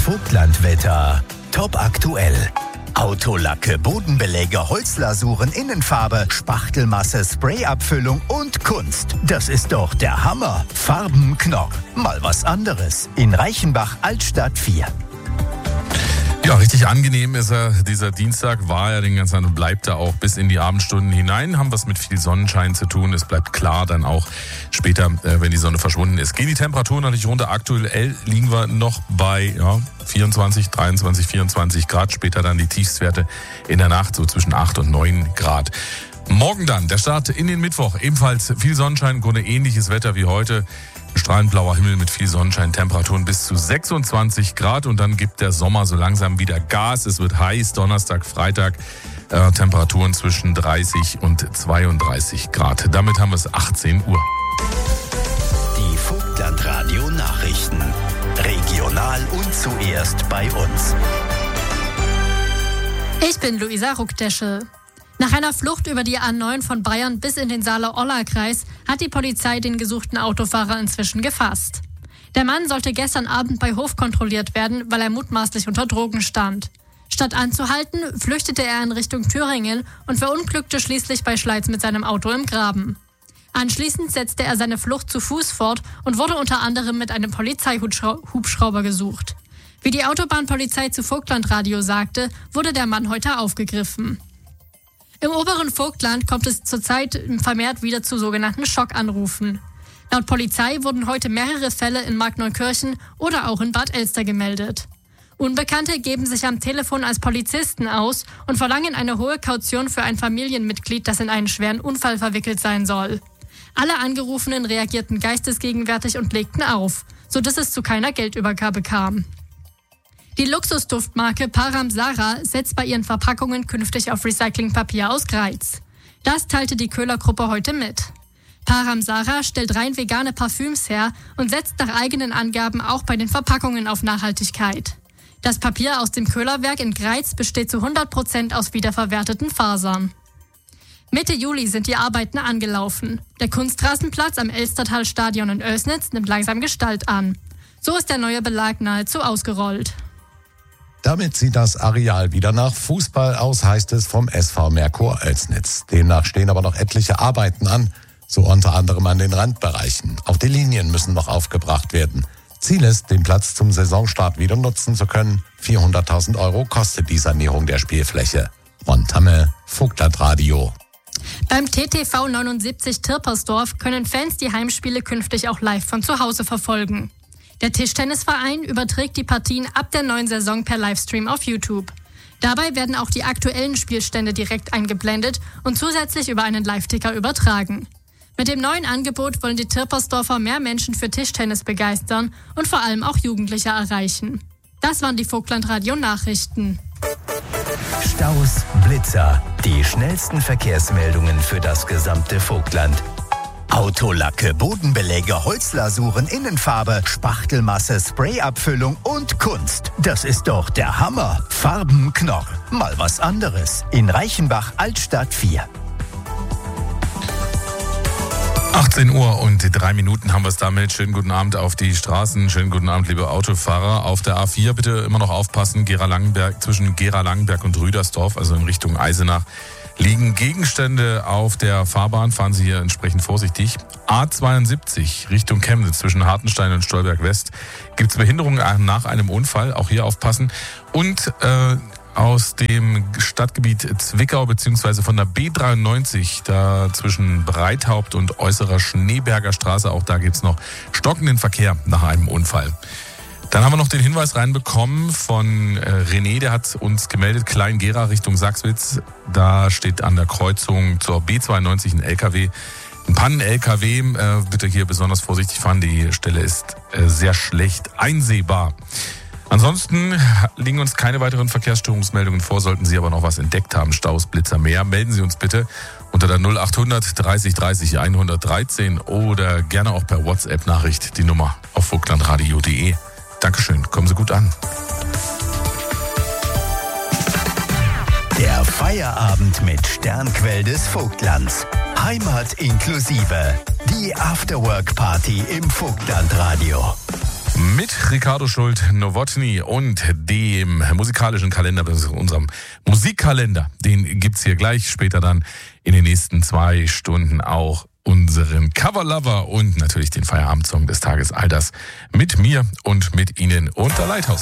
Vogtlandwetter. Top aktuell. Autolacke, Bodenbeläge, Holzlasuren, Innenfarbe, Spachtelmasse, Sprayabfüllung und Kunst. Das ist doch der Hammer. Farbenknorr. Mal was anderes. In Reichenbach, Altstadt 4. Ja, richtig angenehm ist er. Dieser Dienstag war er den ganzen Tag und bleibt er auch bis in die Abendstunden hinein. Haben was mit viel Sonnenschein zu tun. Es bleibt klar dann auch später, wenn die Sonne verschwunden ist. Gehen die Temperaturen natürlich runter. Aktuell liegen wir noch bei 24, 23, 24 Grad. Später dann die Tiefstwerte in der Nacht so zwischen 8 und 9 Grad. Morgen dann der Start in den Mittwoch. Ebenfalls viel Sonnenschein, im Grunde ähnliches Wetter wie heute. Strahlend blauer Himmel mit viel Sonnenschein, Temperaturen bis zu 26 Grad und dann gibt der Sommer so langsam wieder Gas. Es wird heiß, Donnerstag, Freitag, Temperaturen zwischen 30 und 32 Grad. Damit haben wir es 18 Uhr. Die Vogtlandradio Nachrichten. Regional und zuerst bei uns. Ich bin Luisa Ruckdeschel. Nach einer Flucht über die A9 von Bayern bis in den Saale-Orla-Kreis hat die Polizei den gesuchten Autofahrer inzwischen gefasst. Der Mann sollte gestern Abend bei Hof kontrolliert werden, weil er mutmaßlich unter Drogen stand. Statt anzuhalten, flüchtete er in Richtung Thüringen und verunglückte schließlich bei Schleiz mit seinem Auto im Graben. Anschließend setzte er seine Flucht zu Fuß fort und wurde unter anderem mit einem Polizeihubschrauber gesucht. Wie die Autobahnpolizei zu Vogtlandradio sagte, wurde der Mann heute aufgegriffen. Im oberen Vogtland kommt es zurzeit vermehrt wieder zu sogenannten Schockanrufen. Laut Polizei wurden heute mehrere Fälle in Markneukirchen oder auch in Bad Elster gemeldet. Unbekannte geben sich am Telefon als Polizisten aus und verlangen eine hohe Kaution für ein Familienmitglied, das in einen schweren Unfall verwickelt sein soll. Alle Angerufenen reagierten geistesgegenwärtig und legten auf, sodass es zu keiner Geldübergabe kam. Die Luxusduftmarke Param Sarah setzt bei ihren Verpackungen künftig auf Recyclingpapier aus Greiz. Das teilte die Köhler-Gruppe heute mit. Param Sarah stellt rein vegane Parfüms her und setzt nach eigenen Angaben auch bei den Verpackungen auf Nachhaltigkeit. Das Papier aus dem Köhlerwerk in Greiz besteht zu 100% aus wiederverwerteten Fasern. Mitte Juli sind die Arbeiten angelaufen. Der Kunstrasenplatz am Elstertal-Stadion in Oelsnitz nimmt langsam Gestalt an. So ist der neue Belag nahezu ausgerollt. Damit sieht das Areal wieder nach Fußball aus, heißt es vom SV Merkur Oelsnitz. Demnach stehen aber noch etliche Arbeiten an, so unter anderem an den Randbereichen. Auch die Linien müssen noch aufgebracht werden. Ziel ist, den Platz zum Saisonstart wieder nutzen zu können. 400.000 € kostet die Sanierung der Spielfläche. Ron Tamme, Vogtlandradio. Beim TTV 79 Tirpersdorf können Fans die Heimspiele künftig auch live von zu Hause verfolgen. Der Tischtennisverein überträgt die Partien ab der neuen Saison per Livestream auf YouTube. Dabei werden auch die aktuellen Spielstände direkt eingeblendet und zusätzlich über einen Live-Ticker übertragen. Mit dem neuen Angebot wollen die Tirpersdorfer mehr Menschen für Tischtennis begeistern und vor allem auch Jugendliche erreichen. Das waren die Vogtlandradio-Nachrichten. Staus, Blitzer, die schnellsten Verkehrsmeldungen für das gesamte Vogtland. Autolacke, Bodenbeläge, Holzlasuren, Innenfarbe, Spachtelmasse, Sprayabfüllung und Kunst. Das ist doch der Hammer. Farbenknorr. Mal was anderes. In Reichenbach, Altstadt 4. 18 Uhr und 3 Minuten haben wir es damit. Schönen guten Abend auf die Straßen. Schönen guten Abend, liebe Autofahrer. Auf der A4 bitte immer noch aufpassen. Zwischen Gera-Langenberg und Rüdersdorf, also in Richtung Eisenach, liegen Gegenstände auf der Fahrbahn. Fahren Sie hier entsprechend vorsichtig. A72 Richtung Chemnitz zwischen Hartenstein und Stolberg West gibt es Behinderungen nach einem Unfall. Auch hier aufpassen. Und aus dem Stadtgebiet Zwickau beziehungsweise von der B93, da zwischen Breithaupt und Äußerer Schneeberger Straße, auch da gibt's noch stockenden Verkehr nach einem Unfall. Dann haben wir noch den Hinweis reinbekommen von René, der hat uns gemeldet, Klein-Gera Richtung Sachswitz, da steht an der Kreuzung zur B92 ein LKW. Ein Pannen-LKW, bitte hier besonders vorsichtig fahren, die Stelle ist sehr schlecht einsehbar. Ansonsten liegen uns keine weiteren Verkehrsstörungsmeldungen vor. Sollten Sie aber noch was entdeckt haben, Staus, Blitzer, mehr, melden Sie uns bitte unter der 0800 30 30 113 oder gerne auch per WhatsApp-Nachricht die Nummer auf vogtlandradio.de. Dankeschön, kommen Sie gut an. Der Feierabend mit Sternquell des Vogtlands. Heimat inklusive. Die Afterwork-Party im Vogtlandradio. Mit Ricardo Schult-Nowotny und dem musikalischen Kalender, unserem Musikkalender. Den gibt's hier gleich, später dann in den nächsten 2 Stunden auch unseren Cover-Lover und natürlich den Feierabendsong des Tages. All das mit mir und mit Ihnen unter Lighthouse.